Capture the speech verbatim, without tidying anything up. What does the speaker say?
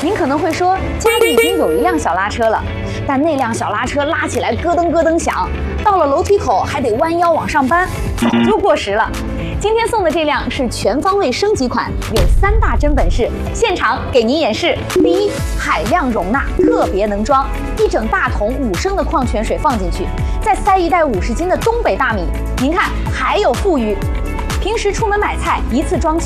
您可能会说，家里已经有一辆小拉车了，但那辆小拉车拉起来咯噔咯噔响，到了楼梯口还得弯腰往上搬，早就过时了。今天送的这辆是全方位升级款，有三大真本事，现场给您演示。第一，海量容纳，特别能装，一整大桶五升的矿泉水放进去，再塞一袋五十斤的东北大米，您看还有富裕。平时出门买菜，一次装